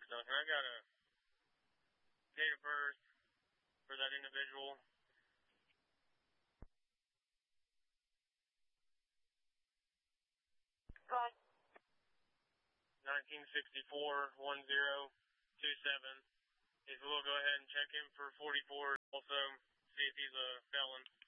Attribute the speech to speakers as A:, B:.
A: Duncan. I got a date of birth for that individual.
B: Right.
A: 1964-1027. We'll go ahead and check him for 44. Also, see if he's a felon.